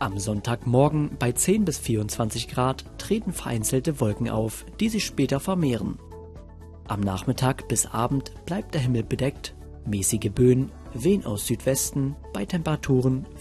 Am Sonntagmorgen bei 10 bis 24 Grad treten vereinzelte Wolken auf, die sich später vermehren. Am Nachmittag bis Abend bleibt der Himmel bedeckt, mäßige Böen wehen aus Südwesten bei Temperaturen